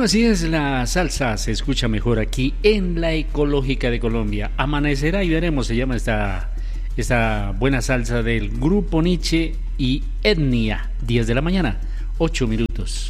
así es, la salsa se escucha mejor aquí en la Ecológica de Colombia. Amanecerá y veremos, se llama esta buena salsa del Grupo Nietzsche y Etnia. 10 de la mañana, 8 minutos.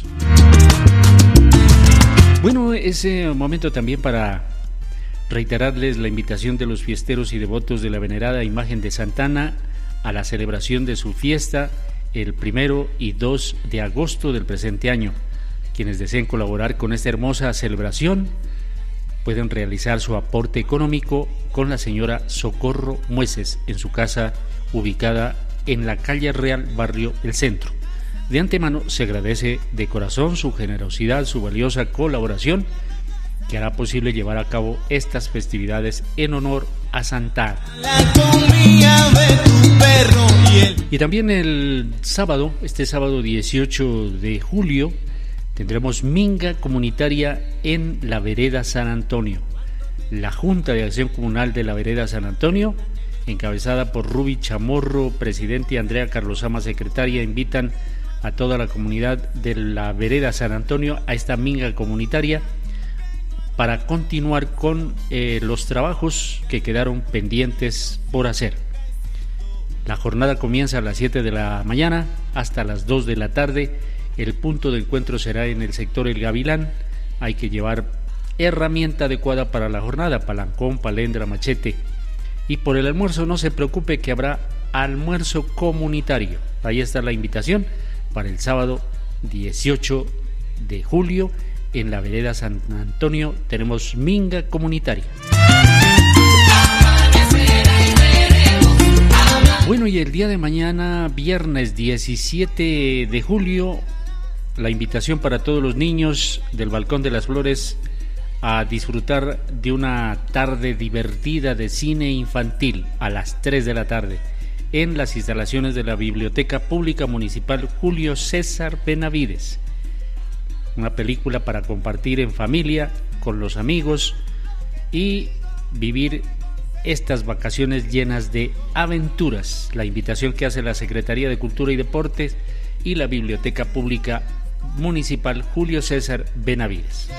Bueno, es momento también para reiterarles la invitación de los fiesteros y devotos de la venerada imagen de Santa Ana a la celebración de su fiesta el 1 y 2 de agosto del presente año. Quienes deseen colaborar con esta hermosa celebración pueden realizar su aporte económico con la señora Socorro Mueces en su casa ubicada en la calle Real, barrio El Centro. De antemano se agradece de corazón su generosidad, su valiosa colaboración que hará posible llevar a cabo estas festividades en honor a Santa Ana. Y también el sábado, este sábado 18 de julio, tendremos minga comunitaria en la Vereda San Antonio. La Junta de Acción Comunal de la Vereda San Antonio, encabezada por Ruby Chamorro, presidente, y Andrea Carlosama, secretaria, invitan a toda la comunidad de la Vereda San Antonio a esta minga comunitaria para continuar con los trabajos que quedaron pendientes por hacer. La jornada comienza a las 7 de la mañana hasta las 2 de la tarde. El punto de encuentro será en el sector El Gavilán. Hay que llevar herramienta adecuada para la jornada, palancón, palendra, machete. Y por el almuerzo no se preocupe, que habrá almuerzo comunitario. Ahí está la invitación para el sábado 18 de julio en la Vereda San Antonio. Tenemos minga comunitaria. Bueno, y el día de mañana, viernes 17 de julio, la invitación para todos los niños del Balcón de las Flores a disfrutar de una tarde divertida de cine infantil a las 3 de la tarde en las instalaciones de la Biblioteca Pública Municipal Julio César Benavides. Una película para compartir en familia, con los amigos y vivir estas vacaciones llenas de aventuras. La invitación que hace la Secretaría de Cultura y Deportes y la Biblioteca Pública Municipal Julio César Benavides.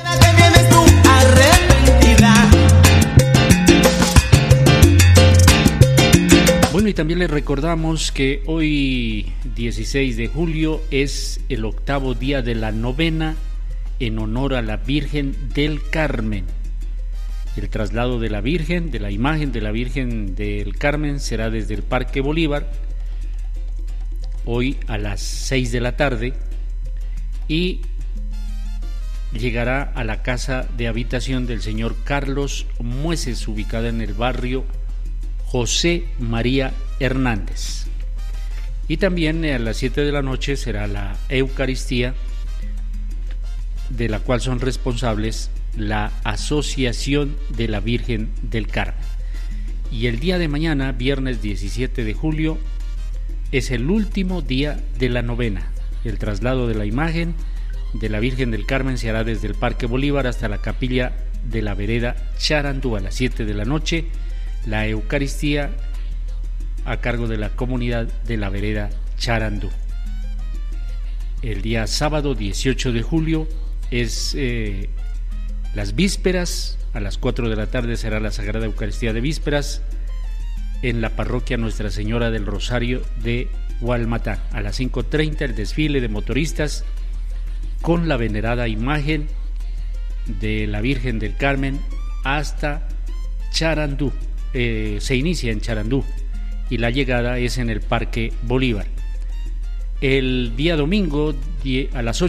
Bueno, y también les recordamos que hoy 16 de julio es el 8º día de la novena en honor a la Virgen del Carmen. El traslado de la Virgen, de la imagen de la Virgen del Carmen, será desde el Parque Bolívar hoy a las 6 de la tarde y llegará a la casa de habitación del señor Carlos Mueces, ubicada en el barrio José María Hernández. Y también a las 7 de la noche será la Eucaristía, de la cual son responsables la Asociación de la Virgen del Carmen. Y el día de mañana, viernes 17 de julio, es el último día de la novena. El traslado de la imagen de la Virgen del Carmen se hará desde el Parque Bolívar hasta la capilla de la Vereda Charandú a las 7 de la noche. La Eucaristía a cargo de la comunidad de la Vereda Charandú. El día sábado 18 de julio es las vísperas. A las 4 de la tarde será la Sagrada Eucaristía de vísperas en la parroquia Nuestra Señora del Rosario de Hualmatán. A las 5:30 el desfile de motoristas con la venerada imagen de la Virgen del Carmen hasta Charandú. Se inicia en Charandú y la llegada es en el Parque Bolívar. El día domingo a las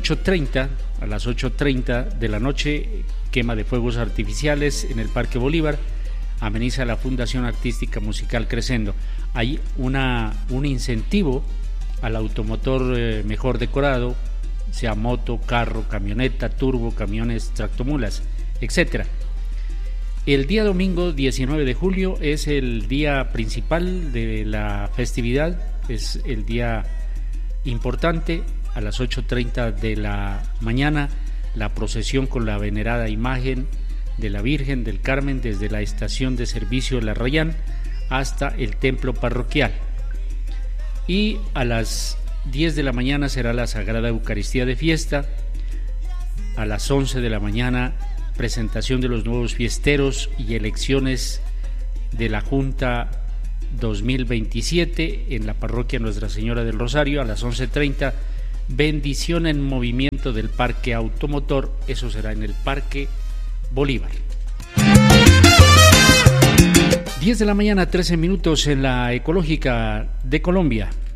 8:30 de la noche, quema de fuegos artificiales en el Parque Bolívar. Ameniza la Fundación Artística Musical Crescendo. Hay un incentivo al automotor mejor decorado, sea moto, carro, camioneta, turbo, camiones, tractomulas, etcétera. El día domingo 19 de julio es el día principal de la festividad, es el día importante. A las 8:30 de la mañana, la procesión con la venerada imagen de la Virgen del Carmen desde la estación de servicio La Rayán hasta el templo parroquial. Y a las 10 de la mañana será la Sagrada Eucaristía de fiesta A las 11 de la mañana, presentación de los nuevos fiesteros y elecciones de la Junta 2027 en la parroquia Nuestra Señora del Rosario. A las 11:30, bendición en movimiento del Parque Automotor. Eso será en el Parque Bolívar. 10 de la mañana, 13 minutos en la Ecológica de Colombia.